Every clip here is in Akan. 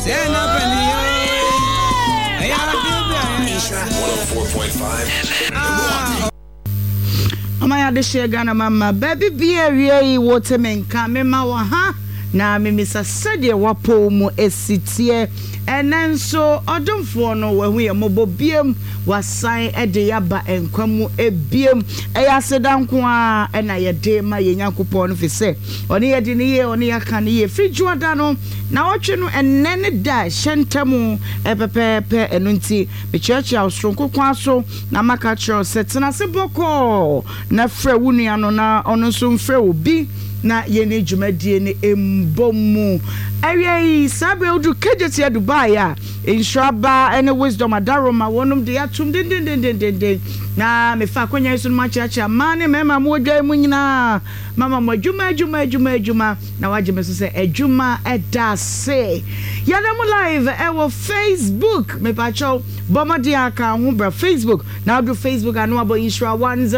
Amaya de share Ghana mama baby bia wie water menka mema wa ha na memisa sede wapo mu esitie enenso odumfo no wahu ye mobobiem wasan ede yaba enkwamu ebiem eya sedanko a ena ye de ma ye nyankopon no fise oni ye de ne ye oni aka ne ye frijuada no na wotwe no enene da hyentamu epepepe enunti be church house tronko kwaso na maka church setena se boko na frɛ wunu ano na ono so mfrɛ obi na yene dwumadie ne embomu awie sabe odu kejeti Dubai a insuraba ene wisdom adaroma wonum de atum den na me fa kwanya isu ma chacha mane mema mo dwa mu nyina mama mo adwuma na waje me so se adwuma edase yadam live ewo Facebook me pa chow bomadi aka ho bra Facebook na do Facebook anu abo insura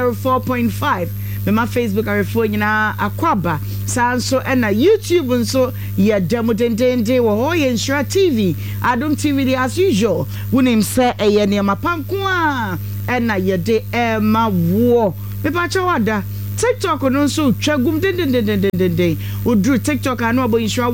104.5 me ma Facebook arefo nyina akwaba sanso ena YouTube nso ye demo dendende wo ho ye insura TV Adom TV as usual wunim se eye ne mapanko a ena ye de ma wo me pa chawada TikTok no so twagum den udru TikTok anu abo insura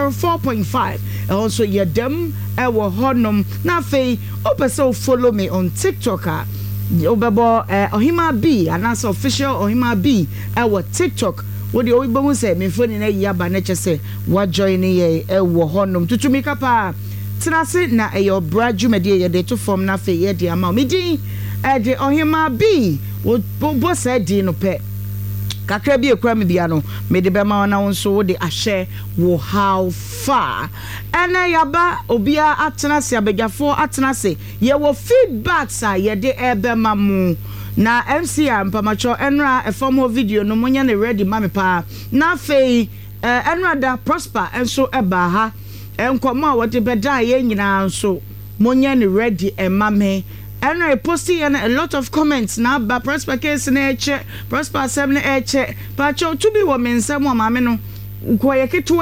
104.5 also ye dem ewo honom na fei opese follow me on TikTok Obebo Ohima B announce official Ohima B our TikTok what the oyibo say me phone na yaba na chese wa join ye wo honum tutumi kapa tenase na your bradwumade ye de to form na fe ye de ama me din de Ohima B wo bo say din no pe kakra bi ekura me bia no me de be ma na wonso wo de ahye wo how far ena yaba obia atenase abegyafo atenase ye wo feedbacks a ye de ebe mamu na MCA mpamacho enra eformo video no munya ne ready mame pa na fei enra da prosper enso eba ha enkomo a wote beda ye nyina nso munya ne ready emame and I posting a lot of comments now but prosper case na eche prosper sem na eche pacho to be women some mama no kwa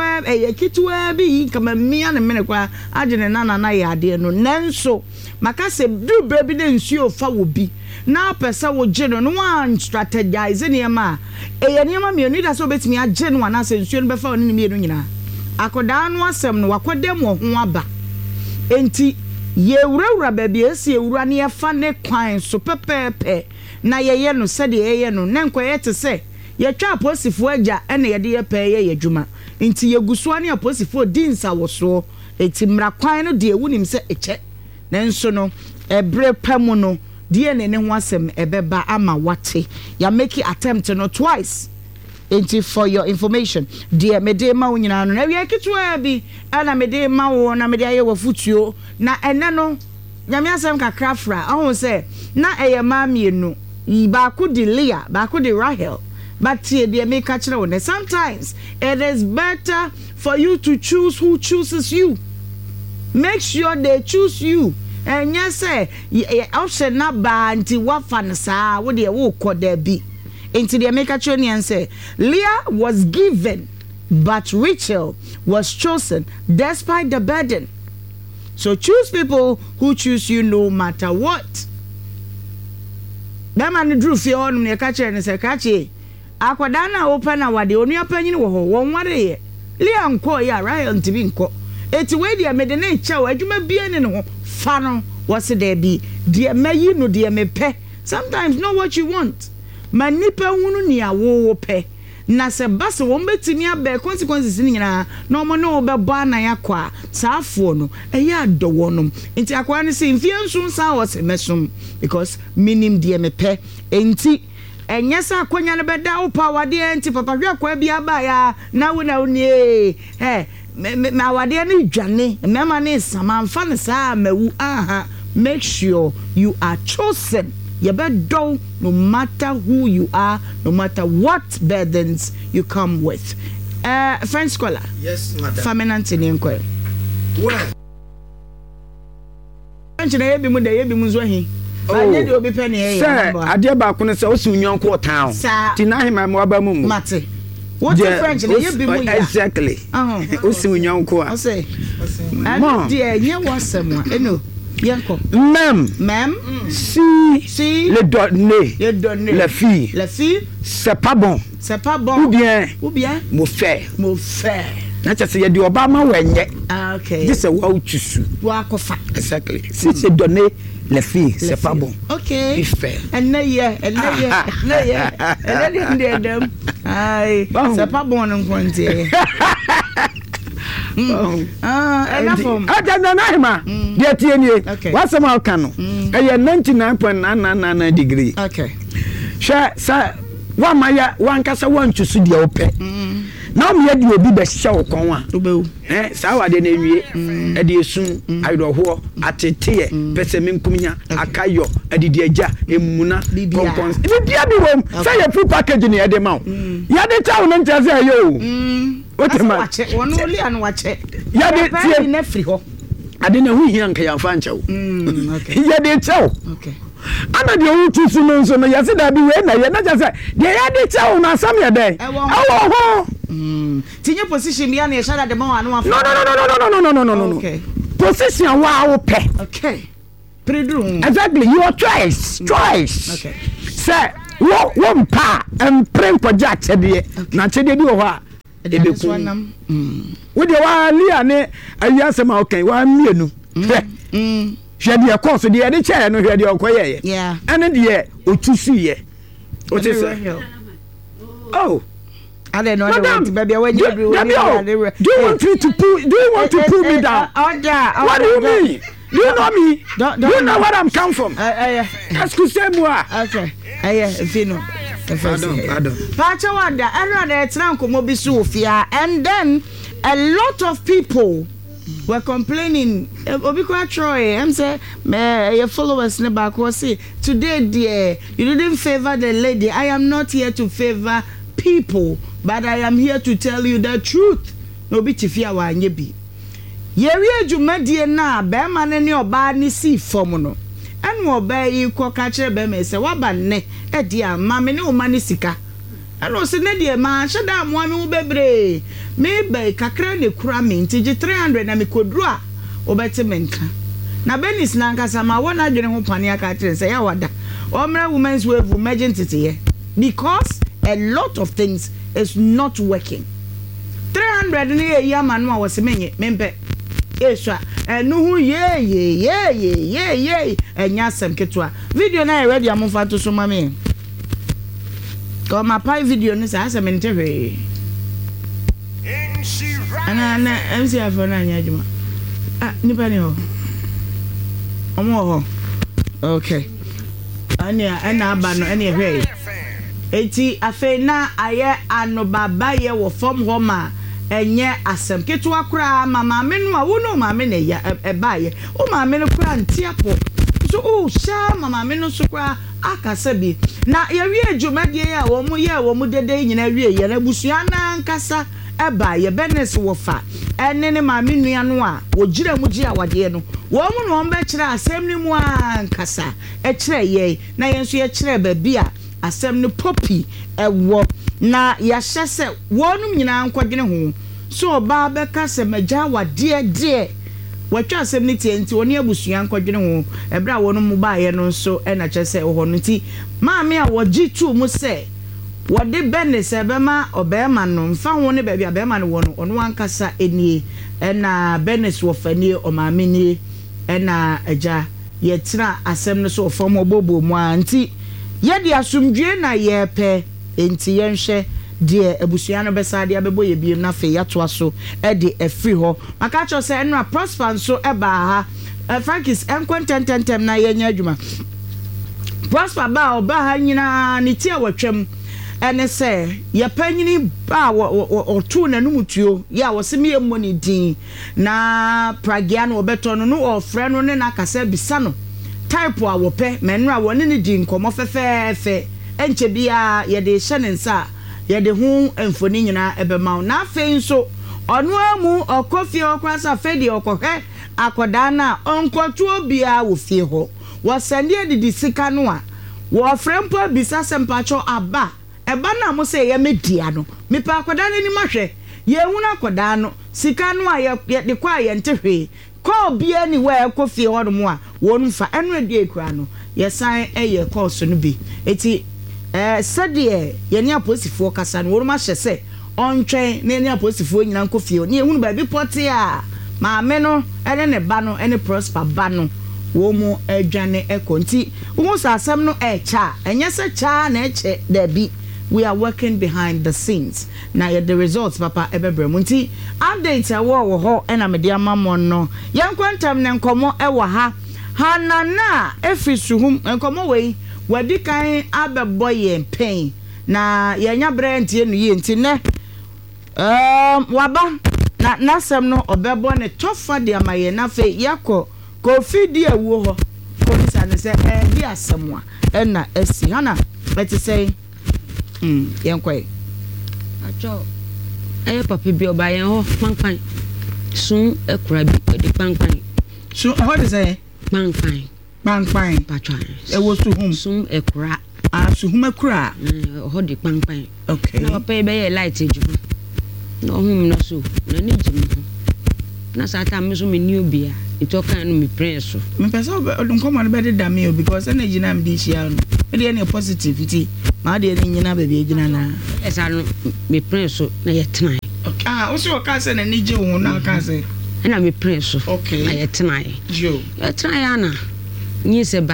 yekitwa bi kama mia na mene kwa agene na ya ade no nanso maka se du baby na nsuo fa wo bi na pesa wo je no one strategize ne ma eye ne ma me no da so betimi age no na se nsuo no be fa wo ne me no nyina akoda no asem no wakodem wo ho aba enti ye wurawura baby esi ewura ne yefa ne kwan so pepepe na ye no se de ye no na nkoye te se ye twa aposifo agya ene ye de ye pe ye adwuma nti ye guso ne aposifo dinsa woso eti mra kwan no de ewunim se eche nanso no ebre pemu no de ne ho asem ebeba ama wate ya make attempt no twice enti for your information dear medema wunyina no na wi akitwa bi ana medema wo na mede aye wafutuo na ene no nyame asem kakra fra ahun se na eye ma mienu ba ku di Leah ba ku di Rahel but dear make catch no sometimes it is better for you to choose who chooses you. Make sure they choose you. And yes say option na ba anti wafan sa wo de wo ko there be into the America Tronian say Leah was given but Rachel was chosen despite the burden. So choose people who choose you no matter what. That man drew fi on me catch and say catch akwada na open na wade onu apanyin wo ho won ware Leah nko ya Ryan tibi nko eti we dia mede na echa wo adwuma bia ne ho fa no was there be dia mayi no dia me pe. Sometimes know what you want. Manipa hunu ni awo pe na se base won betimi abe consequences ni nyina no mo no be ba na yakwa saafo no eya adowo no nti akwa ne se mfie nsun san wo se mesum because minim die me pe enti enyesa akonya ne beda wo pa wade enti papa hwe akwa bia ba ya na wo na oni ma wade ne dwane mema ne samanfa ne sa mawu aha. Make sure you are chosen. You better no matter who you are, no matter what burdens you come with. French scholar. Yes, madam. Feminine inquiry. What? French na yebi mu da yebi mu zwahi. Ba nye de obi penny e. Sir, ade ba ko no se o sun nyon ko town. Ti na hema mo aba mu. Mate. What the French? Exactly. Usi unyonko. I say. And dear, you was someone. No. Yanko. Même. Si. Le donner. La fille. C'est pas bon. Ou bien. Mon frère. Na cha say ye di Obama wenye. Okay. This is what you should. Wakofa. Exactly. Si c'est donner les filles, c'est pas bon. Okay. Il fait. Aïe. C'est pas bon en quantité. What's the mark? 99.999 degree. Okay. Sir, one cassa want to see the open. Now me had you be show con sawa de newie e de sun aido ho atete pesemin kumnya akayo adidi agya emuna kompons bibia bi wom say your full package ni e de ma ya de town no ntia say yo what am I won only an wache ya de tie na free ho ade na hu hia nka ya fa nchew okay ya de chew okay ana de o tu sunu so no ya se da bi we na ya na just say de ya de chew na sam ya dey ho tinye position bi na yeshada de ma no no okay position wa wo pe okay predrum exactly your choice okay say wo mpa pray for jack de na chede bi wo ha e be ku wo de wa lia ne ayase ma okay wa mienu hwede e course de de chair no hwede okoye yeah ene de otusu ye o te say oh I don't know. Baby, when you do you want to pull me down? What do you mean? Do you know me? Do you know where I'm come from? Excusez-moi. Okay. Fino. Pardon. Pacha wanda, another tranko mobi Sofia, and then a lot of people were complaining. Obikwa Troy, I'm saying, your followers never say today, dear, you didn't favor the lady. I am not here to favor people, but I am here to tell you the truth. No be tifia wa nyebi. Yeri adwumadie na be ma ne oba ni si fom no. Enu oba yi ko ka kire be me se waba ne e dia ma me ne o ma ni sika. Enu se ne dia ma hyeda mo ame wo bebre. Me be kakra ne kura me nti 300 na me kodru a obete menka. Na benis na nkasa ma wona dwene ho pane aka kire se ya wada. Omra women's wave emergency here because a lot of things is not working. 300 ni ya manu was menye mempe esha enu hu ye enya sem ketwa video na ready amfa to so mame ko ma pai video ni sa asem ntehwe ana MC afọ na anya adwuma nipa ni ho omo ho okay ana aba no ene hwe eti afe na aye anobaba ye wo fom ho ma enye asem ketu akura mama menu a wo no mama na ya ebaye o mama no kura ntiapo so o sha mama menu so kura akasa bi na ye wi adwumadie ya wo mu dede nyina wi ye na busua na nkasa ebaye benes wo fa ene ne mama nua no a wo gira mu gi awade no wo mu no be kire asem ni mu ankasa e kire ye na ye nso ye kire ba bi a asem no poppy ewo na ya hyese wonum nyina nkwadwene ho so oba be ka se magya wade watwa asem ni tie nti oni abusua nkwadwene ho ebra wonum ba ye no so e na kyese ho no nti maame a wogi tu mu se wode bene se be ma obema no mfa ho ne ba bia be ma no wono ono ankasa enie e na benes wo fanie o maame ni e na agya ye tira asem no so fam obobo mu anti yedi asumdwe na yepe enti yenhwe de abusua no besa de abebo ye biem na fe yato aso e de efri ho maka cho se enra prosper so eba ha Frankis enkontententem na yenya adwuma prosper ba oba ha nyina ne tie watwam ene se ye panyini ba otu na numutuo ya wosemi emoni din na pragia no obeto no no ofre no ne na kasa bisa no type a wope menra woni ne din komo fefefe enche bia ye de hyenensa ye de hu emfoni nyina ebema na afen so onu amu okofi okwasa fedi okohwe akoda na onkotu obia wo fie ho wo sende de sika no a wo frempo bisa sempacho aba eba na mo say ye media no me pa akoda ni mahwe ye hunu akoda no sika no a ye de kwa ye ntehwe call bia ni we ekofie ho no a wonu fa eno ade ekura no ye san eye call so no bi eti sade ye ni aposifo kasa no wonu ma hye se ontwen na ni aposifo nyina nkofie ni ehunu ba bi pote a maame no ene ne ba no ene prosper ba no wo mu adwane ekonti wo sa asem no echa enye se cha na eche da bi we are working behind the scenes na the results papa ebebre munti update wo ho ena media mamon no yankwantam ne nkomo ewo ha hanana efisuhum nkomo wei wadi kan abebo ye pain na yenya brent enu ye nti ne waba na nasem no obebo ne tofa de amaye na fe yakọ kofi di ewo ho komisa ne se di asemwa ena esi hana let's say yankoi acho papa bi oba yen ho panpan sun ekura bi de panpan so how to say panpan patwa ewo suhum sun ekura suhum ekura ho de panpan okay na papa be ye light ejuma no hum no so na ni jimu na sata me so me ni obi a itokan no me prince so me pesa nkomo no be de da me because energy na me di shia no e de any positivity ma de ni nyina be be gina na esa no me prince so na ye tena okay o so ka se na ni je wo na ka se na me prince so okay na ye tena jo ye tena ya na ni se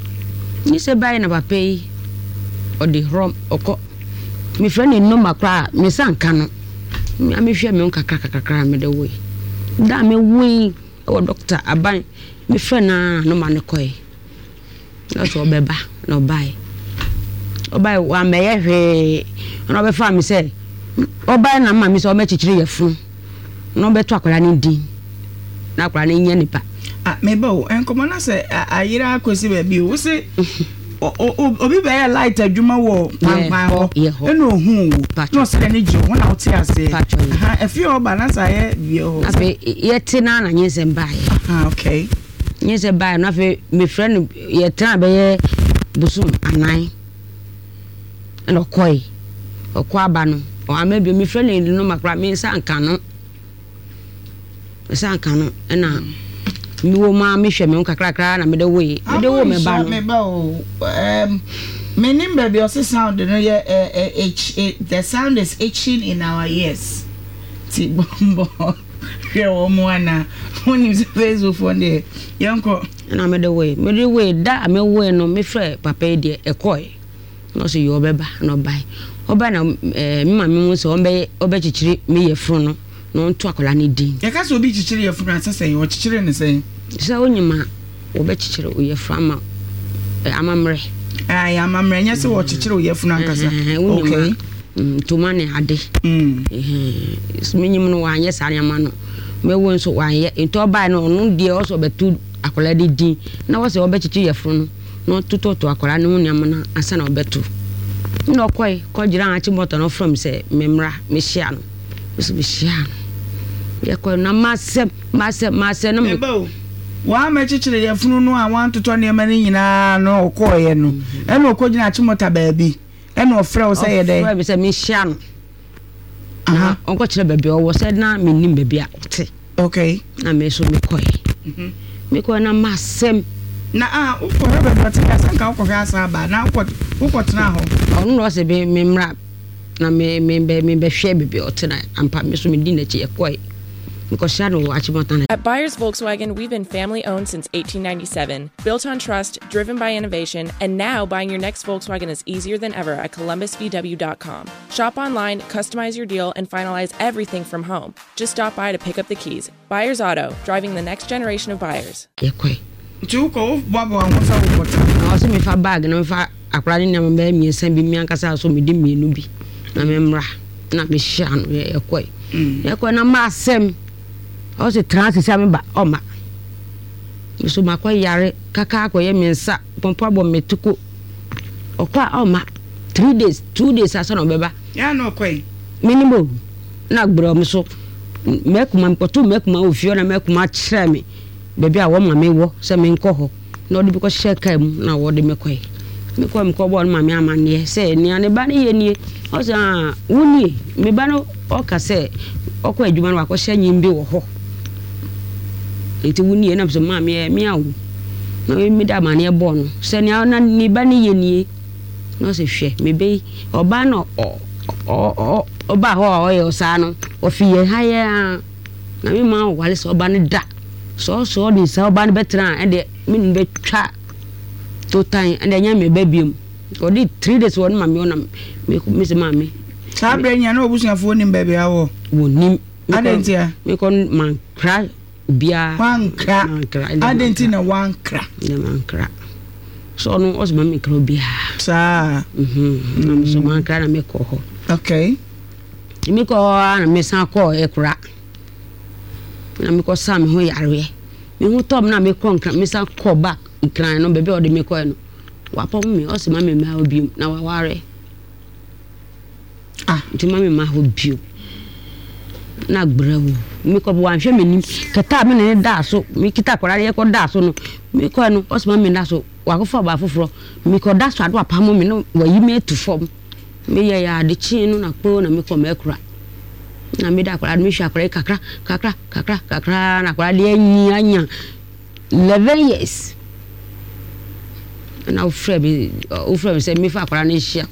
bai na papa yi o de rom oko me friend no makra me sanka no me hwe me kakra me de we da me we o doctor aban me friend na no ma ne koy na so beba no bai wa me ye hwe no be fa me say obai na ma me say o me chichire yefun no be to akwara ni din na akwara ni nya nipa me ba o enkomo na say ayira akosi ba bi o say obi be ya light adwuma wo pampan ho eno hu no say ni je wona oti ase efi o balance aye bi o afi ye tina na nyese mbaye okay nyese mbaye na afi me friend ye tina be ye busum anan eno koi okwa ba no o amabi me friend no makra me sanka no ena mi wo ma me hwe me kakra na me de wo me ba no me ba o me nimbe bi o sound no ye the sound is itching in our ears ti bombo hwe wo mo ana woni se Facebook phone de yanko na me de wo da me wo no me hwe papa de ekoi no so yo beba no bai oba na me ma me mu so obe chichiri me ye fru no nto akola ni din e ka so obi chichiri ye fru asese o chichiri ne sen sa onyima obe chichiri o ye fru amamre amamre nya se o chichiri o ye fru ankasa okay to mane ade sminyim no wa anye sare ama no me won so wa ye nto bai no no de o so betu akola di din na wo se obe chichiri ye fru no tutoto akola ne hu nyam na asa na obetu no koi ko jira achi moto no from say memra me hia no so be hia no ye ko na masem no me wa ma chichire ye funu no a wan toto ne mani nyina no okoye no e no ko jina achi moto baabi e no frɛ o say ye dey frɛ be say me hia no onko chire baabi o wo say na me nim baabi a ote okay na me so me koi me ko na masem na ukore be bati asa ka ukore asa ba na ukotena ho onu no se be memra na me hwe bebe otena ampa me so me di na chi ekoi because shadow achimotana. At Buyers Volkswagen, we've been family owned since 1897, built on trust, driven by innovation, and now buying your next Volkswagen is easier than ever at columbusvw.com. Shop online, customize your deal, and finalize everything from home. Just stop by to pick up the keys. Buyers Auto, driving the next generation of buyers. Ekoi Chuko babo angosa ukota. Also me fa bag na me fa akwara ni na me mi san bi mi ankasa so me di mienu bi. Na me mra na me hia no ekoi. Ekoi na ma asem. Also transit me ba oma. Me so makwa yare kaka akoye me nsa pompo abo metuko. Okwa oma 2 days asa no beba. Ya no kwai. Minimum na gbro me so mekuma mpoto mekuma ofio na mekuma kire me. Baby a wo ma me wo se me nko ho na odi biko share kai mu na wo de me koi me ko bo ma me amane se ni ane ba ne ye nie o se woni me ba no o ka se o ko adwuma no akọ hye nyim bi wo ho enti woni na so ma me awo na me da mane bo no se ni na ni ba ne ye nie no se hwe me be oba no oba ho o ye sa no o fi ye ha ye na me ma wale so oba ne da so ni sa oba ne betra e de me be twa to time and anya me babium o di 3 days won ma me ona me se ma me sa brenya na obusuafo ni baby awo wonim adentia me kon man kra bia wan kra adentia na wan kra na man kra so no os ma me kra bia sa na so man kra na me ko ho okay me ko na me san ko e kra na me ko sam ho yare me hu tom na me ko nkra me san ko back nkran no bebe o de me ko no wapom me o se ma me ma obi na waware nti ma me ma obi na grawo me ko wan hwe menim kata me ne da so me kita kwara ye ko da so no me ko no o se ma me da so wakofo ba foforo me ko da so ado apamo me no wayi me tu fom me ye ya de chi no na po na me ko me kura na me da kwara me hwa kwara kakra na kwara de anya 11 years na ufrebi say me fa kwara na hia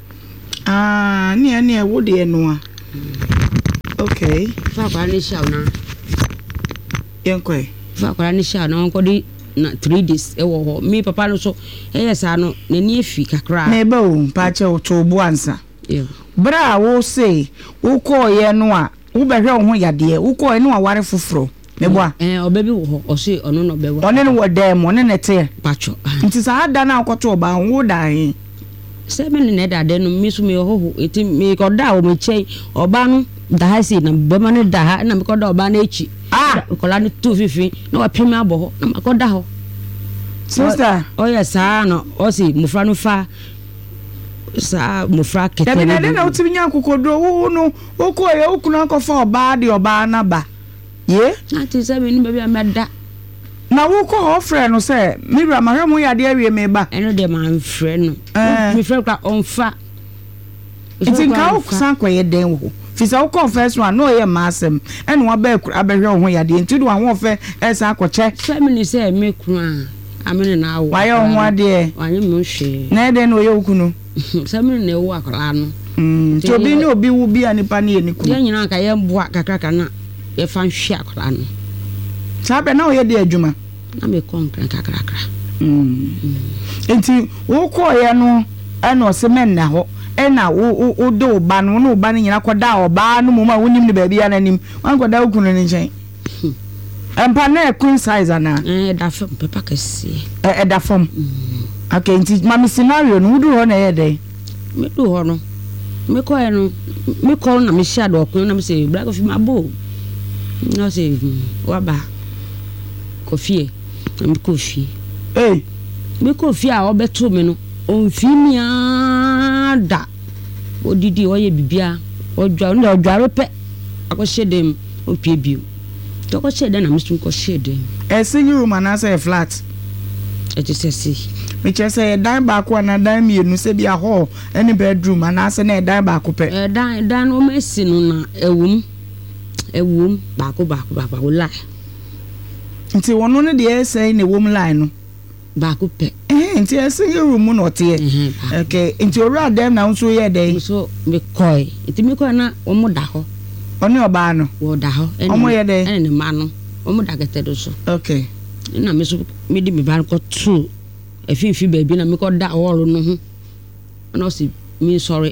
ne wo de no a okay fa kwara na hia na yenkoi fa kwara na hia na onko di na 3 days e wo ho me papa no so sa no na ni afi kakra me ba o pa che o to bu ansa bra wo say wo ko ye no a wo behwe wo ho yade wo ko ye no a ware foforo meboa obabi wo ho o se ono no bewa one no wodem one ne te pacho nti sa ada na akoto ba wo da hin se me ne da de no mi so me ho eti me ko da o me chei oba no da ha si na be ma ne da ha na me ko da oba na echi ko la ni 250 na wa pemi abo ho na ma ko da ho sister o yes no o si mufra no fa sa mufra kete na de na utimi nyakokodo wo no wo ko ye okunu akofa oba de oba na ba ye ati se me ni baby ameda na wo ko ho frɛ no se me bra ma hwemo ya de awie me ba eno de ma frɛ no me frɛ kwa onfa iti ka wo san kwa ye den wo fi sa wo confess one no ye ma asem eno wa ba abehwe ho ya de nti do ho fe esa akɔche family se me kura amene na wo wa ye ho ade wanye me hwe na de no ye okunu se me na wo akala no to bi ni obi wo bi anipa na ye ni ku ye nyina ka ye boa kakra na ye fa hwe akala no sabe na o ye de adwuma na me konkret kakra enti wo ko ye no eno se men na ho ena wo do ba no no ba nyina koda oba no moma wonim ne ba bia nanim wan koda okunu ne nchen empa na queen size ana da fam pepa kase da fam okay enti mami scenario no wudu ho na ye dey me do ho no me ko ye no me ko na me sha do okunu na me say black of my bow no say waba kofie na me kofie me kofie a obeto me no onfimia da odidi oye bibia odwaro pe akohyedem opiebio to ko hyede na mesu ko hyede single room na say flat ejisesi me che say dan ba ko na dan mienu se bia hall any bedroom na say na dan ba ko pe dan o mesi no na ewum ba ko la nti wono ne de say na ewum line no ba ko pe nti single room no te okay nti ora dem na nso ye dey so me koi nti me koi na omo da ho oni oba no wo da ho omo ye dey ene ma no omo da gete do so okay na me so me di me ba ko tu efifi ba bi na me ko da hall no ho na si me sorry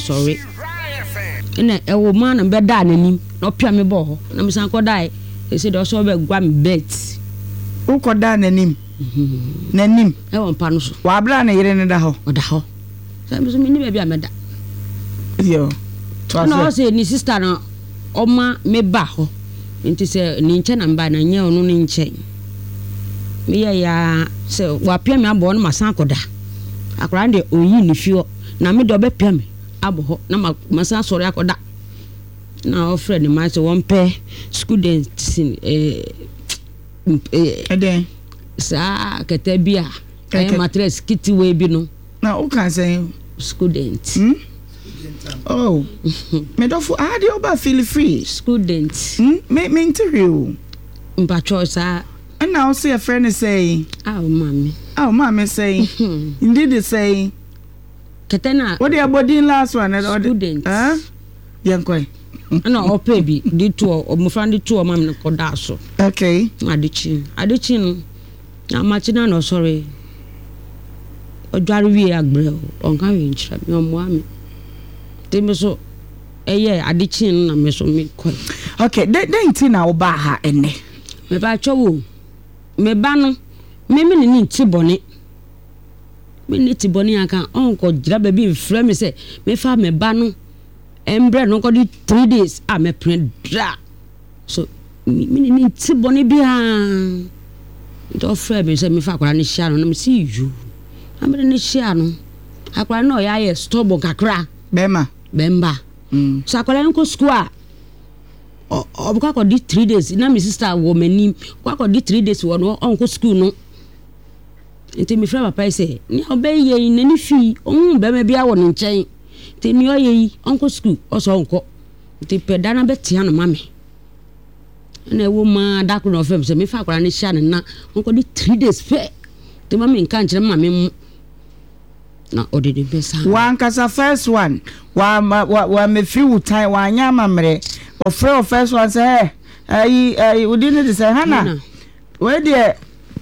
ene e wo ma na be da nanim na opia me bo ho na me san ko dai e se do so be gwa me bet wo ko da nanim nanim e won pa no so wa bra na yire ne da ho o da ho so me so me ni ba bi ameda yo no se ni sister na oma me ba ho nti se ni nche na mba na nye onu ni nche me ya se wa pia me abo no masan koda akora de oyi ni fio na me do be pia me abo ho na masan sori akoda na o friend ma se won pe students eden sa kete bia e matres kiti we bi no Now, who can say student? Oh, me do for how do you feel free? Student. Me interview. Mpacho sa. And now see a friend is saying, "Oh, mommy saying, indeed is saying, Katena. What the body last one? Student. Young boy. No, baby, the two or my friend, the two of mamma Kodaso. Okay. Adichin. I'm matching no sorry. Or Jarry Agbro, on carrying trap, your mammy. They me so, adichin, and me so me quite. Okay, then Tina Obaha and me. Me ba chowo. Me ba no. Me ni tiboni. Me ni tiboni aka onko gira baby mfrɛ me say me fa me ba no. Embre no ko di 3 days me print dra. So me ni tiboni bia. Do frɛ me say me fa akwara ni hia no na me see you. Amre ni hia no. Akwara no ya ye stubborn kakra. Bemba. So akwara nko school a obuka ko di 3 days na my sister wo mani ko di 3 days wo no onko school no enti me fra papa say ni obey ye nani fi ohun be ma bia wo no nchen enti ni oye onko school oso onko enti peda na betia no mame na ewo ma dakro no fem say me fa kwara ni sha na onko di 3 days fe enti mame nka nchire mame mu na odede besa one kasa first one wa me fi wutai wa anya mamre of first one say we didn't say Hannah we there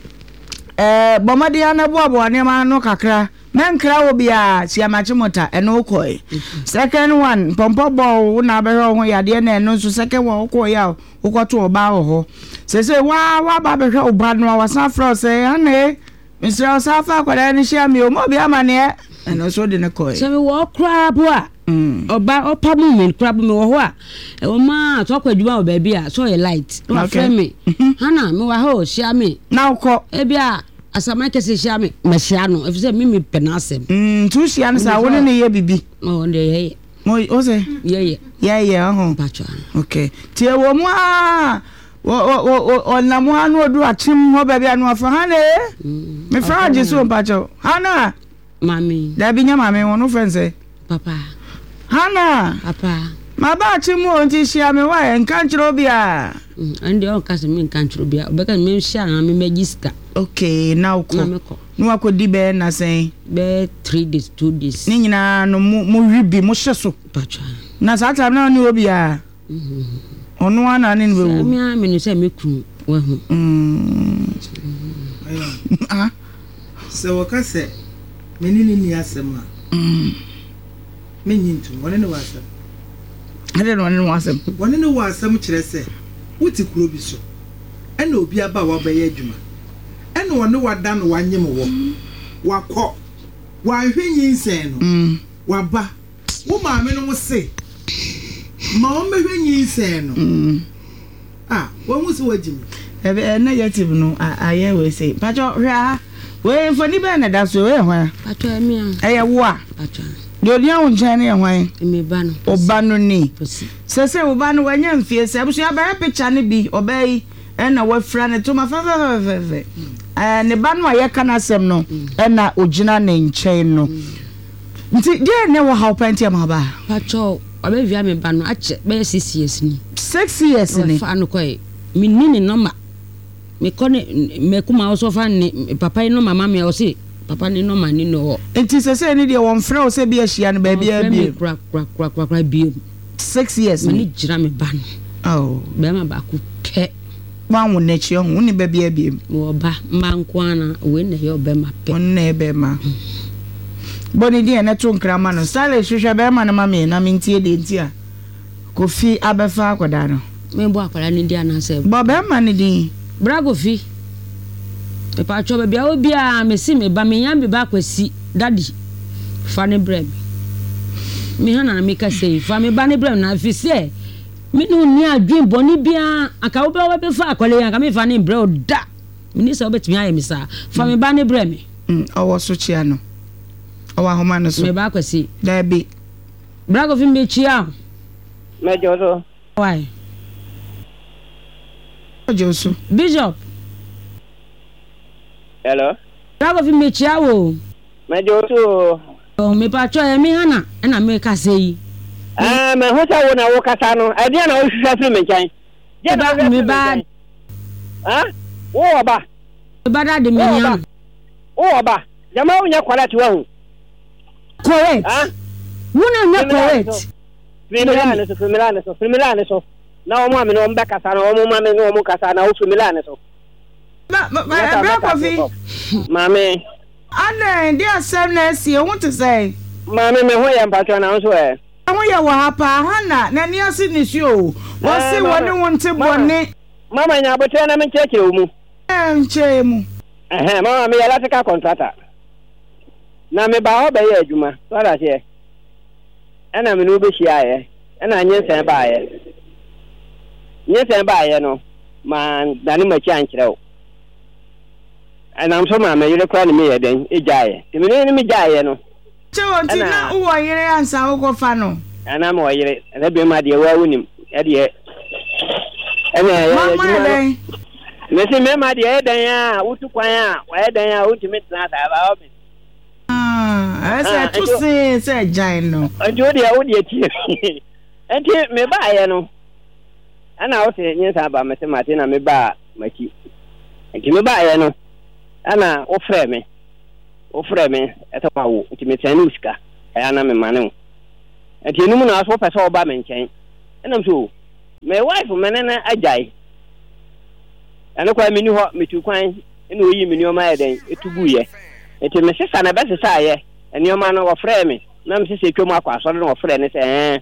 bomadi ana boabo ne ma no kakra men kra obi a siamachimota eno koi second one pompo ball na be ho yade na eno so second one ko ya ukoto oba ho say wa ba be hwe oba no wa san fro say Hannah Mr. Safa kwada ni share me o mo bi amane eno so de ne koi say we wo kra bo a oba opamu men crab me wo ho a e wo ma to kwaduma o ba bi a so ye light no afre me Hannah me wa ho share me na uko e bia asama kese share me ma share no e say me penasem tu share no sa woni ne ye bibi o de ye mo o say ye ho pacho okay tie wo mo a o na mo anu odu achim ho ba bia no afa Hannah me fra jesu pacho Hannah mami da bi nya mami wonu fense papa Hannah papa ma ba chimu onti shia me wa enka nchiro bia ande o kase me enka nchiro bia obeka me shia na me magiska okay now ko no akodi be na sen be 3 days 2 days ni nyina no mo ribi mo hyeso pacha na sa time na ni obi a onu ana ni be wo me a me no say me kunu wa hu so wakase menini ni asema menyintu wone ne wasem ade no ne wasem wone ne wasem kire se wuti kuro bi so ena obi aba wa ba ye adwuma ena wone wada no wanyem wo wakọ wa hwenyin sen no waba wo maame no se ma o me hwenyin sen no wo mu se wajimi ebe negative no aye we say pacho hwa we foni be na da so we hwa pacho emi a eye wo a pacho Dodi an uncha ne hwan emi ba no oba no ni se oba no wanya mfie se abusu abara picture ne bi obai na wafra ne to ma fa ne ba no aye kana asem no na ogina ne nchen no nti die ne wo how penti am ba pacho oba via me ba no ache be 6 years ni 6 years ni fa no koi mi ni number me kone me kuma so fa ni papa no mama me o se papa ni no mani no enti se ni de won frɛ o se bi ahia no ba bia bi kra bi 6 years ni jira me ba no oh be ma ba ku pe ba won na chi ho ni ba bia bi wo ba mba nko ana we na ye obe ma pe on na ebe ma boni di na to nkrama no sale hwehwe be ma na ma me na mentie de ntia Kofi abefa akwada no me bo akwada ni di ana se bo be ma ni di brago fi e pa cho be bia obi a me si me ba me yan bi ba kwasi daddy fa ne brem mi hana na me ka sei fa me ba ne brem na fi se mi no ni adwen boni bia aka wo be fa akwale yan ka me fa ne bre da mi ni se obetimi aye mi sa fa me ba ne brem owo so chia no owa homa no so me ba kwasi da bi brago fi me chia Mejo so why Josu Bishop hello brago fi me chia wo Mejo to. Oh, me pacho e mi hana, na me ka sei. Me ho sa wo na wo kasa no. E dia na wo hwehwa firi me nkan. Je na me ba. Wo ba. Ba da de me yan. Wo ba. Jama wo nya kwala ti wa hu. Correct. Wuna nya correct. Familiar so. Na o mo ame no mbeka kasa na o mo ame no mo kasa na o familiar so. Bra Kofi. Mame. Ana ndi asem na esi won to say. Mame me ho ya mpatwa na so e. Ho ya wa hapa hana na ni asi ni show. Wo se woni won te bone. Mama nya botre na me ncheke mu. Nche mu. Mama me electrical contractor. Na me ba ho be ya adwuma. So da se. Ana me no be hia ye. Ana nyensen ba ye. Nyensen ba ye no. Man dani ma chi ankyerɛ wo. Ana am so ma me yire kwa ne me ye den ejaye. Ti me ne me jaye no. Che won ti na wo yire ansa wo kofa no. Ana mo yire. Na be ma de wa wunim. E de ana ya me se me ma de e den a wutu kwan a wa e den a wutu me tna ta ba obi. Asa tu se jain no. Anjo de a wo de ti. Enti me ba ye no. Ana o se nyensa ba me se mate na me ba maki. Enti me ba ye no. Ana o frɛ me eto ma wo enti me tani uska aya na me mane wo. Enti enu mu na so pɛ sɛ o ba me nkyɛn. Enam so me wife me na ajai. Ana kwa me ni ho me tu kwan ena oyi me ni o ma ye den etubu ye. Enti me sesa na bɛ sesa ye. Eni o ma no wo frɛ me na me sesa twom akwa so no wo frɛ ne sɛ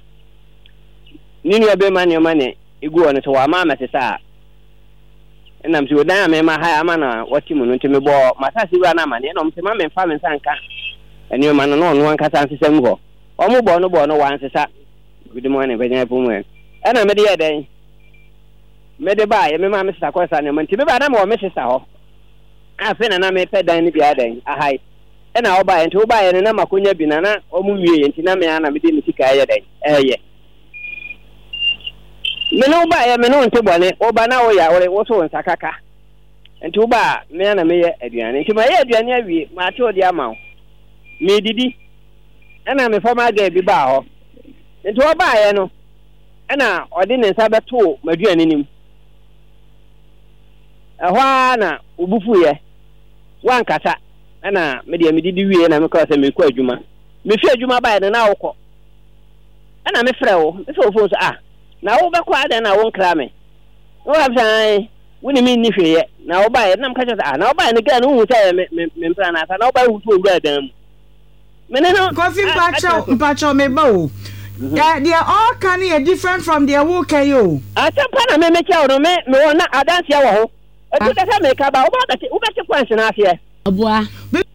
ni ni obe ma ni o ma ne egu ono so wa ma sesa. Enam so dan me ma ha ama na wati mu no ntime bo matasi wa na ma ne no mte ma me fa me sanka eni o ma no no anka san sesa mu ho o mu bo no wan sesa. Good morning benya pu mu ana me de ye den me de ba ye me ma me sesa ko sa ne man ti me ba na ma me sesa ho afi na me pe dan ni bia den ahai ena o ba ye nti o ba ye na makonya bi na o mu wie ye nti na me ana me de ni sika ye den ye me no ba ye me no nte bone o ba na o ya wo so nsakaka nti o ba me ana me ye aduane nti ma ye aduane awie ma to di ama o me didi ana me fama ga bi ba ho nti o ba ye no ana o de ne nsa beto maduane nim ehwa na obufu ye wan kasa ana me de me didi wie na me ka se me kwa adwuma me fi adwuma ba ye na wo ana me frɛ wo me so fo so na wo be kwa da na wo nkra me wo absan woni mi ni hweye na wo ba ye nam ka cha na wo ba ne ga no hu sa me mpra na sa na wo ba hu to owura dan mu me ne no Kofi mpacho me ba o they are all kind of different from their work yo atampa na me cha wo me wona adanse ya wo ho etu da sa me ka ba wo ba te kwanse na afi aboa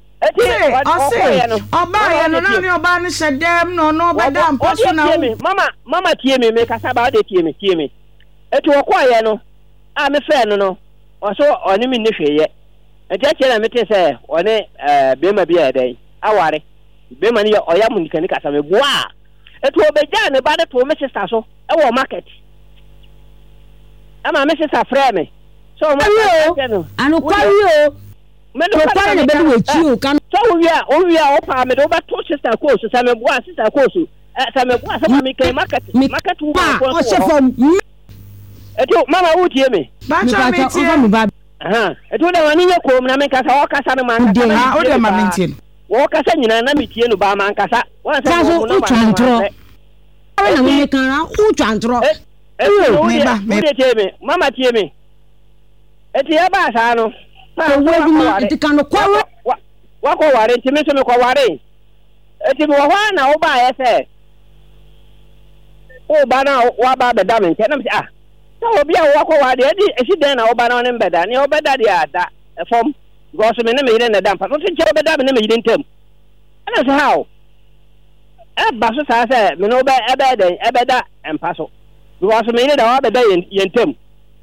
Oba ya no na ni oba ni sedem no beda mposo na mama tie me kasa ba de tie me etu okwa ye no a me fe no oso oni mi ni hweye enti a kire na me te se oni bema bia ya dai aware bema ni oya mu nikani kasa me boa etu obeja ne ba de to me sister so e wo market ama me sister frɛ me so mo anu kwayo me do kwa na be we chi o kan so we are o pa me do ba to sister course sa me boa sister course sa me boa sa me kai market wo o se fom eto mama wo tie me ba cha me tie eto da wani ye ko na me kasa o kasa no man kasa o de ma me tie wo kasa nyina na me tie no ba man kasa wa sa so o twantro na me kan o twantro me tie me mama tie me eti ya ba sa no eti kan kwa wa ko ware enti me so me ko ware eti mo hwa na wo ba ye se o ba na wa ba be da me nke na me so obi a wo ko ware edi esi den na wo ba na ne mbeda ne wo beda dia da fom go so me ne me yire na da mpa so che wo beda me ne me yire ntem ana so how ba so sa se me no ba den beda empa so go so me yire da wa beda ye ntem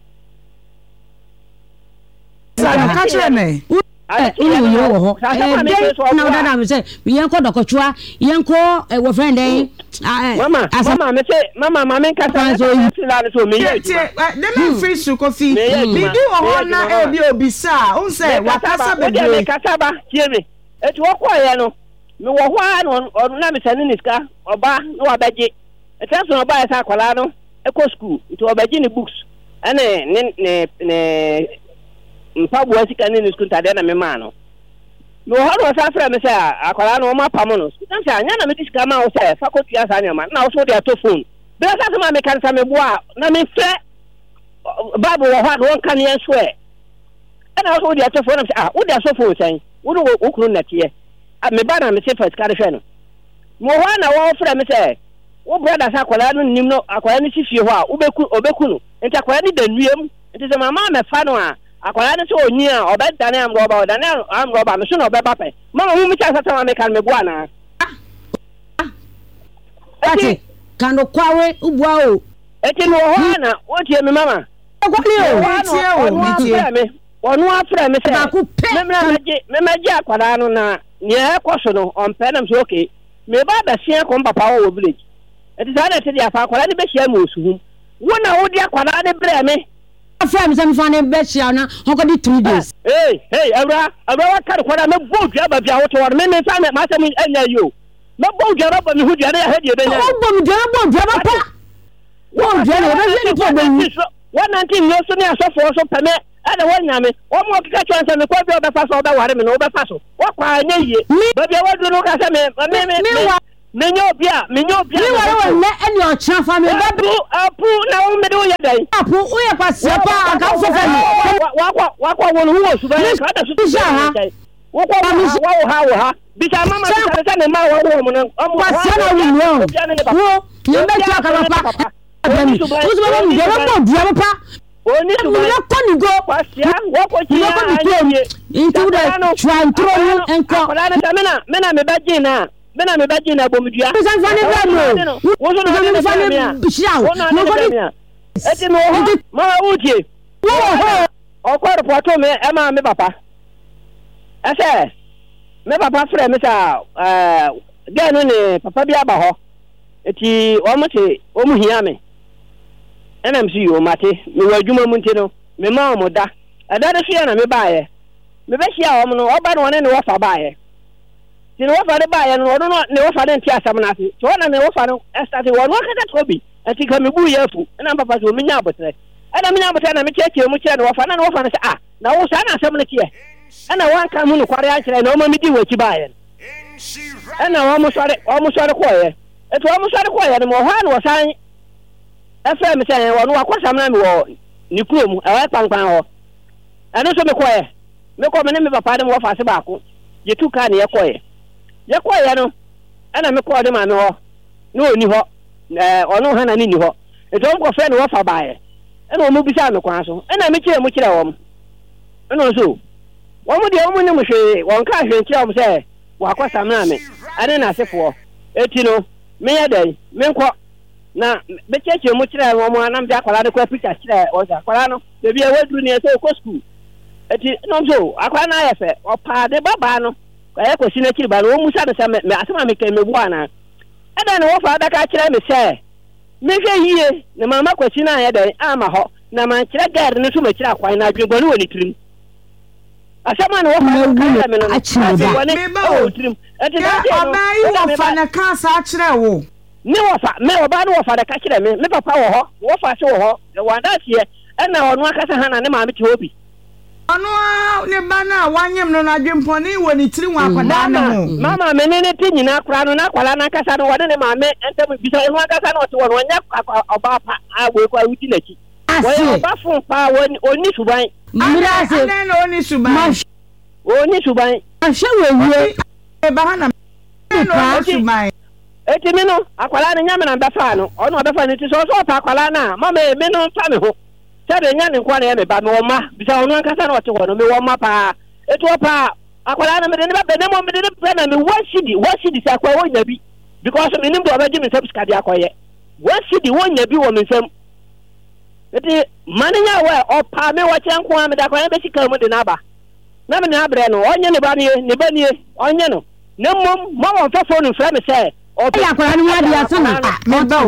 catch me you wo ho na da na me say yen ko dokotwa yen ko wo friend den mama me say mama me kasa so me ye dem me free su Kofi bi di wo ho na e bi obisa un say wa kasa be me kasa ba tie me etu okoye no me wo ho a no na me sane ni ska oba no abeje etanso oba ya sa akwala no eko school nti obeje ni books ane ne mpabu asika ni school tade na me ma no no ho no sa fra me say akwala no ma pam no tan say anya na me sika ma wo say faculty asa anya ma na wo so dey to phone be sa se ma me kan sa me boa na me fe bible wo ho no kan yen swear ana wo so dey to phone na say wo dey so phone say wo no wo kunu na tie me ba na me say first ka hwe no mo ho na wo fra me say wo brother sa akwala no nim no akwala ni sifie ho a obeku no enti akwala ni danuem enti se mama me fa no a akwala ni so onyi a obedane am roba odane am roba me so no obeba pe mama mu mi cha sa ma me kan me bua na ati kan kwawe ubua o enti no ho na wo tie me mama onu afra me se me maji akwala no na ne ekoso no ompe na me so okay me ba ba sia ko papa wo village eti sa na te dia fa akwala ni be hia ma osuhum wona wo dia akwala ni bre me afra me se me fa ne be hia na hoko di 3 days hey abra wa kar kwala me bo dua ba bia wo to war me fa me ma se me anya yo me bo dua ba me hu dua na ya hedi be nya bo dua ba pa wo dua na be ni to be ni 119 no so ni asofo so peme ana wonya me o mo kika chance me ko bi o be fa so o be ware me no o be fa so wo kwa anya ye ba bia wo du no ka se me menyo bia ni ware wo ne eni o cha fa me ba apu na wo me do ye dai apu wo ye kwa se pa aka so fa ni wa wo no wo su ba ka da su ha wo ha bi sa mama bi sa ne ma wo mo no o mo wa se na wo ni be cha ka pa Oni suba ni de mo dia pa oni suba ni ko ni go kwasia wo ko chi ya into the trantro enko akola na mena me baji na bomdua san fane bra wo so no me fane bishia wo ko ni eti no ho ma utie wo ho o ko report me e ma me papa ese me papa frɛ me sa de no ne papa bi aba ho eti o mo te o mu hia me NMC o mate me wadwuma mu nti no me ma o da adade so ya na me baaye me be hia o mo no oba no ne wofa baaye ti no wofa de baaye no no ne wofa de nti asam na ase so na ne wofa no start wo no kata tobi ati ka me bu yafu na papa so me nya abotre ana me nya abotre na me cheke mu kire no wofa na wofa no se na wo sa na asam no kie ana wan ka mu no kware a kire na o ma me di wachi baaye ana wo mo sore koye eto wo mo sore koye no mo ha na wo san FM say wonu akwasam na me wo ni kurom e pankpan ho eno so me koye me ko me ne me papa dem wo fa se ba ko ye tu ka ne ye koye no ana me ko de ma me ho no oni ho ono ha na ni ho eto ko fe ne wo fa baaye eno mo bisa me kwan so ena me kire wo eno so wo mo de wo mo ne mo hwe won ka hwe kire wo se wo akwasam na me ane na asefo eti no me ya dai me nko na be cheche mu kire wo mo anam bia kwala de kwa picture kire o ja kwala no de bia wadru ne so ko school eti no so akwala na yefe o pa de baba no kwa ye ko sine kire ba no mu sa de se me asema me ke me bu ana eda ne wo fa da ka kire me se me hwe yie ne mama kwa sine aye de ama ho na man kire gard ne so me kire akwan na adwebo ne woni tirim asema ne wo fa ka me no me ba o tirim eti na oba yi wo fa na ka sa kire wo me wofa no wofa da ka kire me papa wo ho wofa se wo ho wanda tie na ono akasa ha na ne ma me te obi ono ne ba na wanyem no na dwempo ne wo ni tiri wa akwada na ho mama me ne ti nyina kra no na kwala na akasa no wode ne ma me entem bisa ho akasa no te wo no nya oba pa we kwa wuti na ki wo oba fun pa oni suban mira se na oni suban ahwe we e ba na oni suban eti mi no akwala na nyame na befa no ono befa ni ti so ta akwala na mama me no fa me ho se de nya ne kwa na me ba me wo ma bisa ono ankasa na ote ho no me wo ma pa eti wo pa akwala na me de ne ba be ne mo me de ne na me washidi sa kwa wo nya bi because me nim do obaji me sabs kadi akoye washidi wo nya bi wo me nsam eti maninya we o pa me wo chen kwa me da kwa be sika mu de na ba na me na abre no onye ne ba nie onye no ne mom mo wo fa phone fra me se ya kwa ni ya dia sana me ba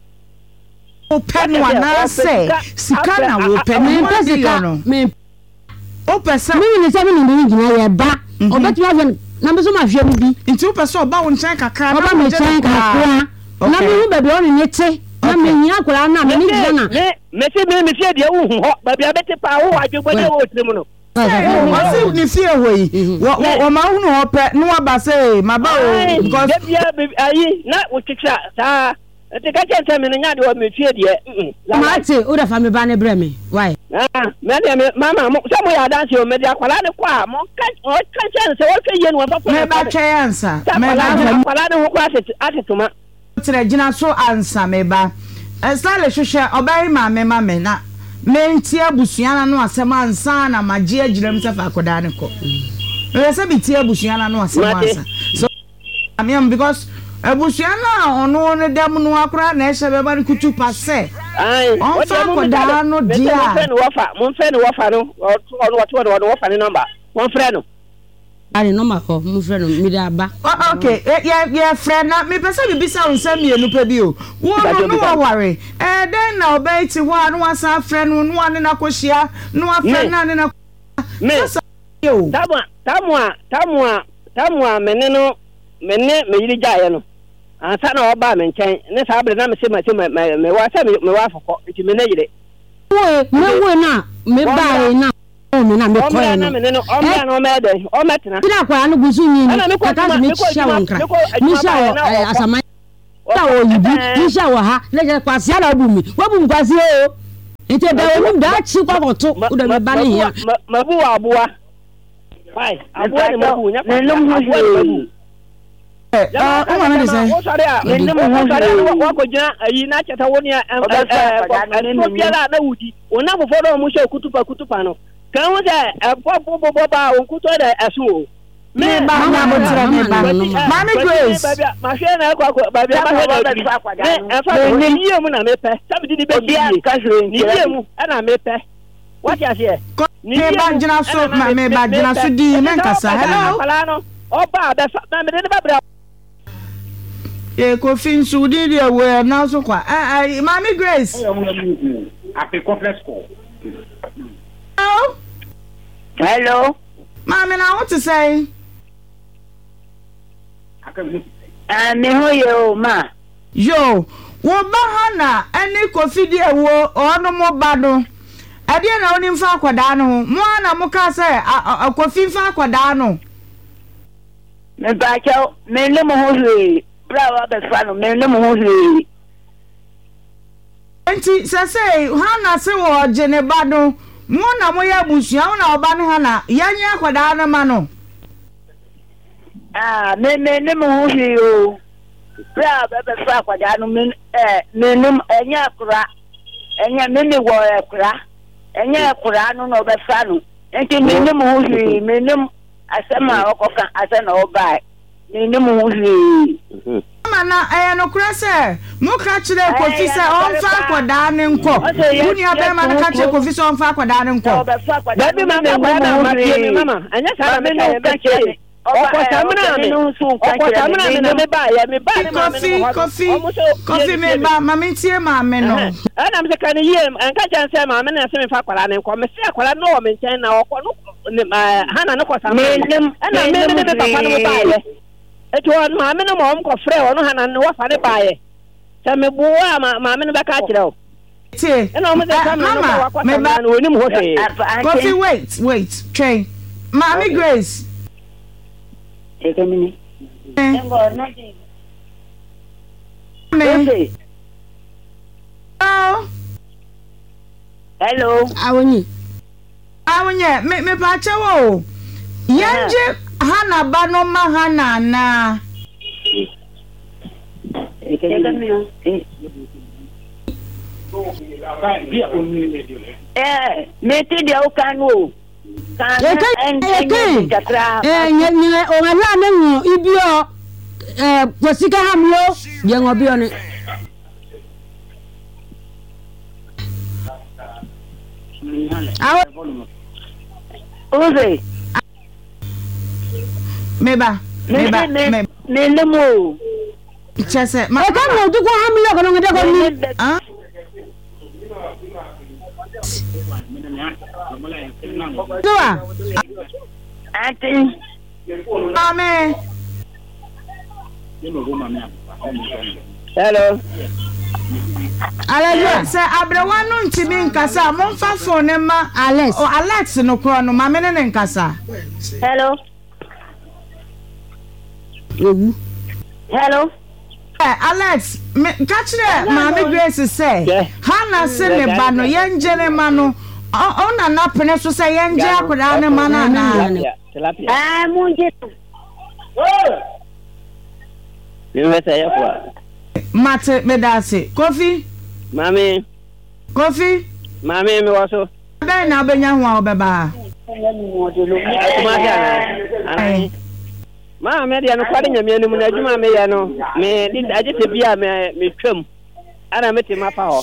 o pen wana se sika na wo pen me o pesa me ni se me ni gina ye ba o betu ya na me so ma hwe mu bi nti wo pese oba wo nchen kakra oba me chen kakra na me hu baby on ne te na me hia akora na me ni gana me se de wo hu ho baby abete pa wo adwebo de wo tirim no wasi ni fie hoyi wo ma hu no ope no aba say ma ba o because ayi na wo twitwa ta te ka chen me nya de wo me fie de ma te o da fa me ba ne bre me why me de mama mo so mo ya dance o me de akwala ne kwa mo ka chen se wo twa ye no papa me ba twa ansa me ba akwala ne ho kwa atetuma tere gina so ansa me ba style hwehwe obari ma me na menti abusuana no asem ansa na magie agiram sefa akoda ne ko we say bi tie abusuana no asem ansa so am because abusuana ono ne dem no akora na ehye be ba kutu pase on fa akoda no dia mon fe no wafa no ono wafa ne number mon frɛ no ani number ko mon frɛ no mi da ba okay yeah friend na me pese bi bisa unsam mienu pa bi o wo no worry then na obeti ho anu asa friend no ane na kohia no afriend na ane na me yo tamwa meneno menne me yiri jaye no ansa na oba me nkyɛn ne saa bre na me se me wa sa me wa fokɔ nti me na yire we na me ba na o me na me ko na me no o me na o me de o metena ina kwa no gusu nyi ni kaka me sha won kra mi sha asama ta o yibi mi sha wa ha le je kwase ala bu mi wa bu kwase o nti da o mu da chi kwa koto o da me ba ne ya mabu aboa pai aboa ne mabu nya ne lum hu o ma me say o sare a ne lum sare wa ko gina ayi na cheta woni ko biara na wudi ona fofo do mu sha kutupa no kan wo se bo ba o kuto da asu me ba na bo tira me ba mami Grace ma hwe na kwa ba ba e fa ni yie mu na me pe sabi di be yie ka hwe ni yie mu na me pe what you say ni ba gina so ma me ba gina so di me nkasa hello oba be fa na me de ba bra ko fin su di de we na so kwa mami Grace ape complex call. Hello. Mami, now what to say? Me ho yo ma. Yo, wo ba hana any coffee dia wo ono mo bado. Ade na oni mfa akwada no mo ana mo ka say coffee mfa akwada no. Me ba cha me le mo ho hwe. Bra wa be fa no me le mo ho hwe. Enti say hana se wo je ne bado. Mo na mo ya busua na oba ne hana yanya akwada na ma no. Me mo ho hwe o. Bra ba be fa akwada no me num enya akura. Enya me wo akura. Enya akura no no be fa no. Enti me mo ho hwe me num asema okoka asena oba. Me mo ho hwe. Na no kura se mo ka kire kofi se on fa akwada ne nko. Uni abe ma na ka kire kofi se on fa akwada ne nko. Baby mama anya sa me no ka kire. Coffee me ba mama tie ma me no. Ana me ka ne yie anka chan se ma me na se me fa akwada ne nko. Me se akwada no me nchen na okọ no hana no ko sa me. Ana me papa no ba ye. Eto ma me no mo ko frɛ ono hana no wa fa ne ba ye. Se me buwa ma me no ba ka kire o. Tie. Mama me ba no oni mo ho se. Coffee wait train. Mami Grace. Ekemini. Hello. Awonye me pa chawo. Yanje hana ba no ma hana na. Ekemini. Me ti dia o kanu. Ibio kwasika hamlo yengo bio ne Oze meba me lemo chese ma ka mo du ko hamlo ko ngade ko ni ah Doa Ati Amen. Hello. Alex, say abrewa no ntimi nkasa, momfa phone ma Alex. Oh, Alex no kro no ma me ne nkasa. Hello. Hello. Alex, catch there, Mammy Grace say. Hannah send me bano, young Jenny Mano. Oh, na na pene so say young Jack with Anna Mana. I'm Mate medasi. Coffee? Mommy. Coffee? Mommy, me also. Ben na benya ho obeba. Ma me dia no kwade nyame anum na adwuma me ya no me agete bia me twam ana mete mafa ho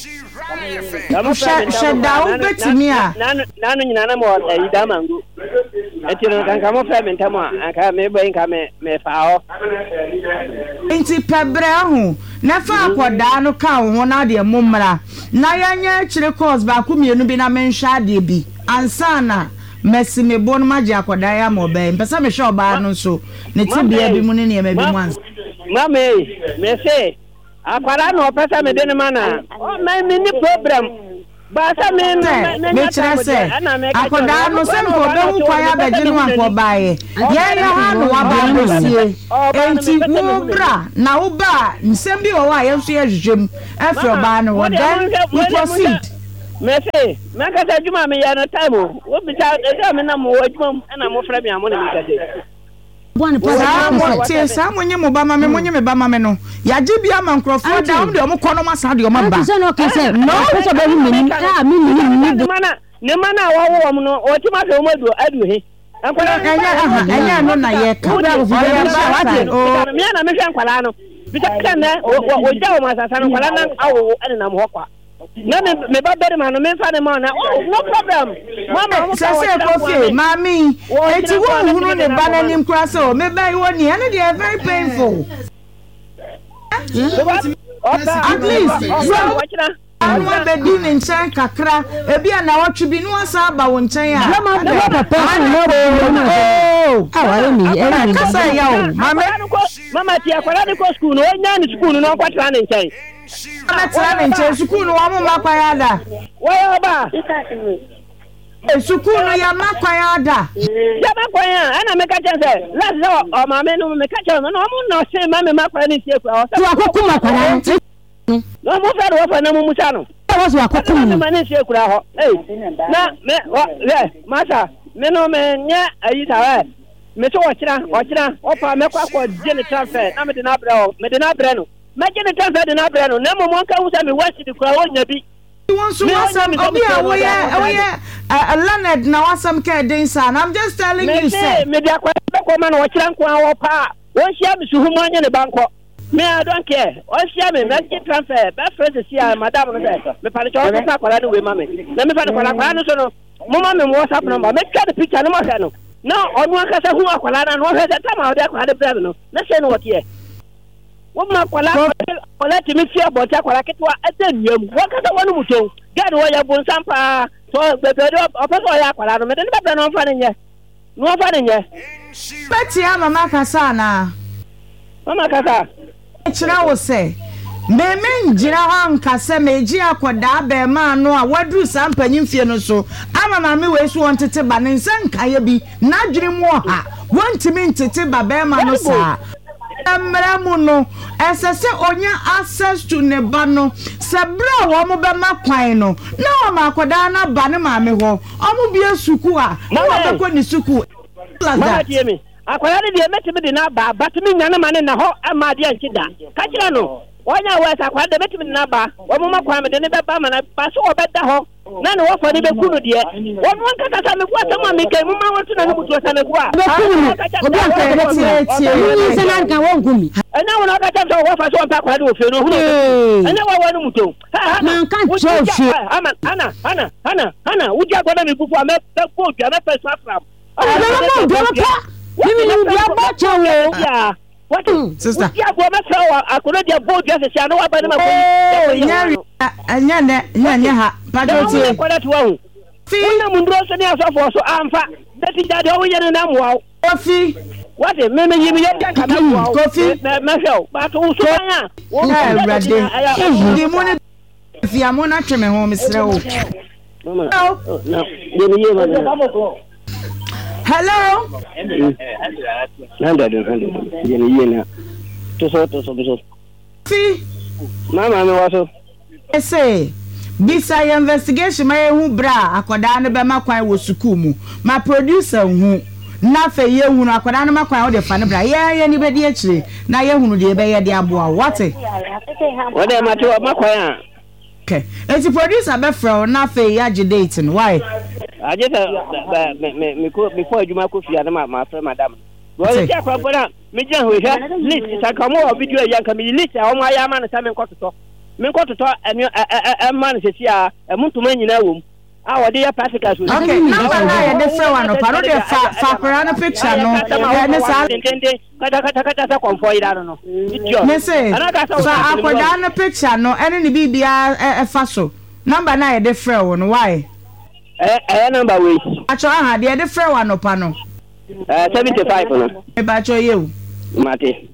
shada u betimi a na no nyina na mo ayi da mango etino kan ka mo fa me ntamo aka me bo nka me fa ho enti pebre ho na fa akoda no ka ho na de momra na yanya chire course ba ku mienu bi na menhwa de bi ansana Messi me bon maji akoda ya mobe mpesa me sho ba no so ne tibia bi mu ne ne ma bi mu ans mama me say akwara no pesa me de ne mana o me ni problem ba sa me chere say akoda no se ko be hu kwa ya beje no anko baaye ye ya ha no wa ba no sie enti wo bra na wo ba nsem bi wo wa ye so ye hwehwem afi oba no wo then we proceed. Messi, Makata Juma me ya no time. Wo bi ta e me na mo adwuma na mo fra me amo na me kade. One person say monye mo ba ma me monye me ba ma me no. Ya ji bia ma nkrofo da om de om kono ma sa de om ba. No person be me mana ne mana wa wo om no o ti ma se o madu adu he. Ankwala enya no na ye ka. Me na me hwe ankwala no. Bi ta kan na o ja o ma sa no kwala na awo ene na mo hokwa. No, me baby man, me fa dem na. Oh, no problem. Mama, say coffee, mommy. Eti wo hunu ne ba na nim kra so. Me buy one here, and they are very painful. At least, I want be din in chan kakra. Ebi na watchu bi no asa ba won chan ya. Oh, awale mi. Ka say ya o. Mama ti akwara de ko school no, nya ni school no kwatra ne chan. Ametra nche sukuu no wamu makwa ya da. Waya ba. Sukuu no ya makwa ya da. Ya makwa ya ana meka chense. Last day o ma me no meka chense no mu no se ma me makwa ni sie kwa. Tu akoko makwa na. No mo fa do fa na mu musa no. Wo so akoko mu. Ma ni sie kwa ho. Na me masa me no me nya ayi tawe. Me so o kira o fa me kwa ko jeni transfer na me de na bre no. Imagine the time na brano na mo monka usa me wasi di kwa wonya bi won so wasam obi a wo ye Leonard na wasam ka den sa I'm just telling you say me dia kwa ko ma na wo kira nko wo pa wo hia me suhu mo anya ne banko me I don't care o hia me make transfer be friend see madam no say me pa cho ko sa kwala no we ma me na me pa kwala no so no mo ma me WhatsApp number me ka the picture no ma say no na onu aka sa hu akwala na no he say time out dey kwala brother no na say no what here Woma kwala timi fia bota kwala ketwa adanwam wakata wonu muto gad wo ya bon sampa so bebedo opeso ya kwala no mede ne bebe no fa ne nye beti mama kasa na mama kasa chira wo se meme njira ho nkase meji akoda be ma no a wadu sampanyi fie no so ama me we so wontete ba ne nsankaye bi na dwene mu ha wontimi ntete ba be ma no sa Amramu no esese onya access to ne ba no sebra wo mo be makwan no na wo makoda na ba ne ma me ho omo bia suku a na wo be ko ni suku mama tie me akwara de metime de na ba batimi nya na ma ne na ho ama de nkida ka kira no wonya wo esa akwara de metime de na ba wo mo makwan me de ne be ba ma na ba so wo be da ho na ne wo fa ne be kunu de wo mo nka ka me kwa tama me kai mo ma wo tuna ne mutu sa ne kwa be kunu obi an ka tie ni se na kan wo ngumi ana wona ka tata wo fa so mpa kwa de ofie no hu ana wo wo no muto man kan trophy ana uja gona mi bufu ame ko dwa na pesa fram mo do pa mimi ni bia ba chawo ya what sister ya go ma sawa akono dia bo dwa se sia no wa ba ne ma ko nya ha padotie ko da tuwa fi na mundro so ne asofo so amfa dati da de wo yene na mo ofi What a meme you can come coffee, Marshall, but also the money if you are more natural home is slow. Hello. Mama, I say, beside investigation, my who bra, akoda no be makwan wo suku mu. My producer who na fe ye hu no akoda no makwan wo de fa no bra. Ye ni be de akire. Na ye hu no de be ye de aboa. What? What am I to makwan? Okay. Eti producer be fra na fe ya je date no. Why? I just before Juma Kofi and my friend madam. Well, it's a problem. Major who is list. I come over video. You can be list. I want my man time and got to talk. Men got to talk and a man says, yeah, a month to man in a room. Our dear Patrick. Okay, now I the fair one of parody Faparana picture. No, I don't know. They say, I put down a picture. No, any BBR a faso. Number 9, the fair one. Why? A number way. Actually, I had the fair one of panel. 75 about you, Mate.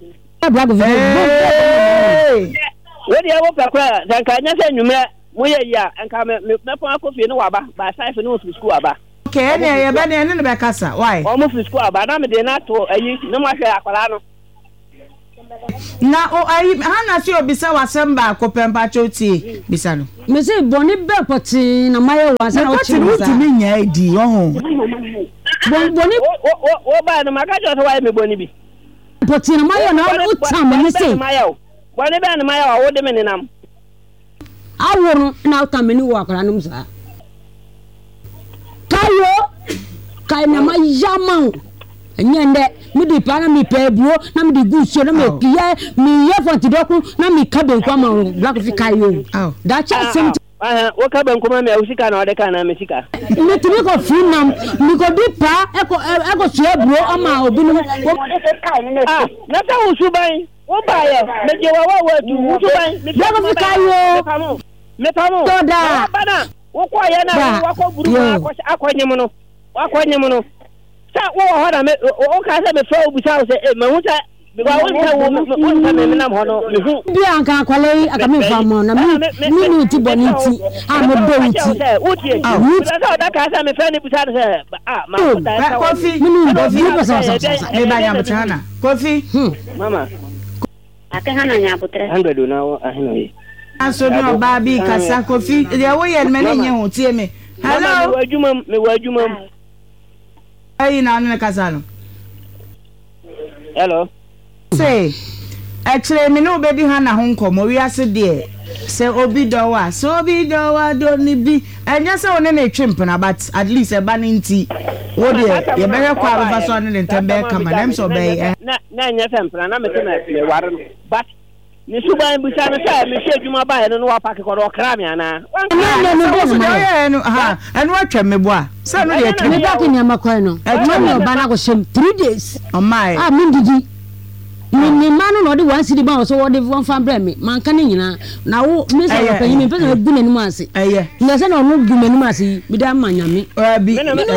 What do you want to cry? Then can you say you met Moya and come coffee no about by 5 minutes to school about? Okay, and you're in the back. Why? Almost to school, but I'm a not to no matter Aqualano. Now, I see you beside was some back open Pachoti, Bisano. Monsieur Bonnie Belpotin, a mile was not to me, ID. Oh, Bonnie, what by the Magaja, why me Bonnie? But in a mile, no time, and you say, Bonnie and Maya, old men in them. I won't now come and walk around, sir. Kayo, Kaina, my yaman. Nyende mi di pana mi pebro na mi di guso na mi pia mi ye for tidoku na mi kabe kwa ma black fika yo da cha sem wo kabe nkoma me usika na odeka na mesika mi tumi ko funam mi ko di pa eko so ebro ama obinu na ta usuban wo ba ye me je wa tu usuban mi black fika yo me pamo toda bana wo kwa ye na wo ko buru akwanyem no sa wo ho me o ka se me fa obusa se me hu se because won se me na ho no me hu bi anka kwale aka me fa mo na me ti boniti a mo do nti wo tie so da ka se me fa ni busa se ma ko da coffee me ba ya mtana coffee mama aka hana nya butre 100 na wo ahino yi aso no ba bi kasa coffee de wo ye me nye ho tie me hello me wajuma Hey, now na kasano. Hello. Say, actually, me no be di ha na ho nkomo wi ase de. Say obi do wa, so obi do wa do ni bi. Enya say one na twimp na but at least e ba nti. Wo de ye be hwe kwa ba so ne ntembe kama dem so be. Na nya sempra na me na me ware but ni suban busa na say me hwe dwuma ba no wa pack ko do kra me ana. No ha, enu atwa me bo a. Say no de me back in Yamakwa no. Edma me oba na go shem 3 days. Oh my. Ah me didi. Me manu no de one city ba so wo de one fan bre me. Man kan nyina. Na wo me say ko yin me pese gu nanim ase. Me say na no gu nanim ase. Me da ma nyame. Abi.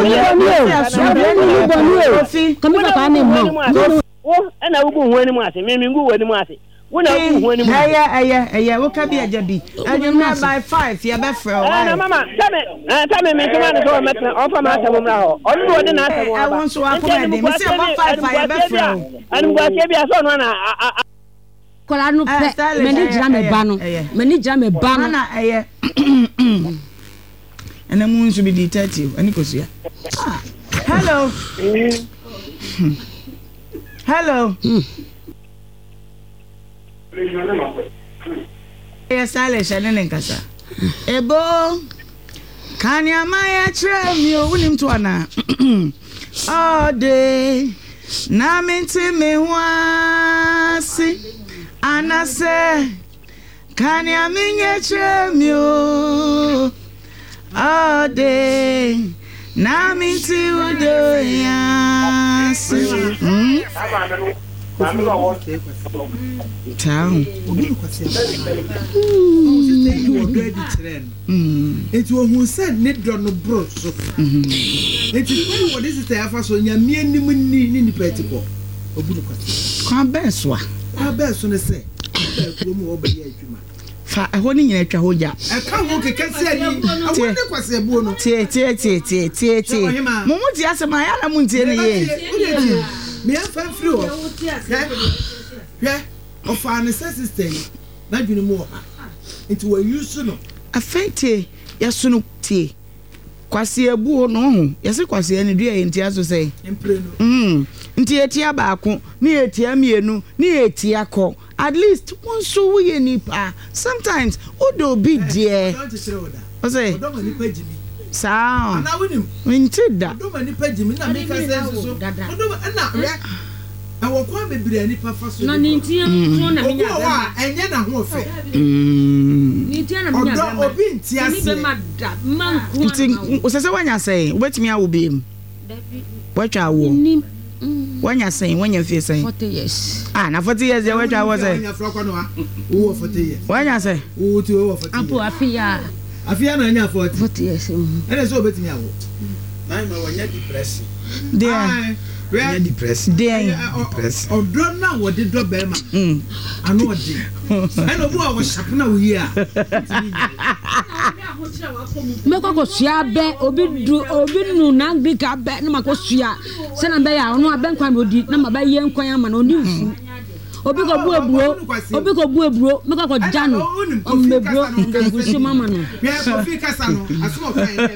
Come back an mo. Wo na wo gu ho anim ase. Me gu ho anim ase. When I wo ka bi ajabi and by 5 ya be frɛ na mama tell me come on so metra offer ma tamumra ho onu do de na tamu I want so akoma de me say 5 ya be frɛ anu gwa se bia so no na kola no pe me ni jira me ba no na eye ena mu nso bi detective ani kosua hello Yes, I shall nkasa. Ebo kanya maya tremi o wunim to ana. All day na minti me wasi anase kanya minye tremi o all day na minti udo yasi. Town. It was said, Nid on the bros. It is what is it? I so near me and in the petico. obu no kwase kwa bensoa benso ne se kuro mu oba ye adwuma fa ɛhɔ ne nyina twa hɔ ja ɛka ho keke se ani awo ne kwase abuo no tie mo mo tie asɛm a ya na mo ntie ne ye me afa free o hwɛ ofa ne sister yi na dwene mu ha nti wa use no afɛntie yaso no tie kwase abuo no ho yɛse kwase ani dua yɛ ntia so sɛ empre no nti etia baako ne etia mienu ne etia kɔ at least one so we nipa sometimes odo be there o say odo ma nipa jimi saa ana wonim nti da odo ma nipa jimi na me ka say so odo ma na ɛwɔ kwa bebre nipa fa so na nintia so na me nya ba enye na ho fe nintia na me nya ba obi ntia se ni be mada manku nti osese wanya sɛ wobetimi awo biem watwa awo wanya sɛ wanya fie sɛ 40 years na 40 years ya watwa awo sɛ wanya fra kwa no wo 40 years wanya sɛ wo ti wo 40 apo afia na nya 40 years ene so obetimi awo na ma wanya depression there where depressed odo na wo de do be ma anu odi eno bu a wo shapu na wo yi a me ko sua be obi nu na bi ka be na ma ko sua se na be ya ono abe nkwa na odi na ma ba ye nkwan ama na oni mfu obi ko bu eburo me ko jano o mebro ngangusi mama no ya ko fi kasa no aso o kan